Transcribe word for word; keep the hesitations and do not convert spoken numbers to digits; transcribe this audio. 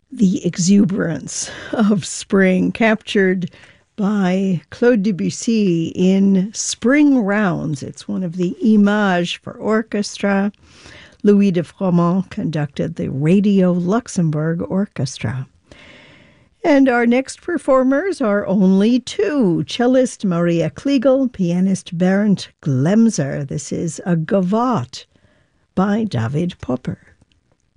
the exuberance of spring captured by Claude Debussy in Spring Rounds. It's one of the Images for orchestra. Louis de Froment conducted the Radio Luxembourg Orchestra. And our next performers are only two, cellist Maria Kliegel, pianist Bernd Glemser. This is a Gavotte by David Popper.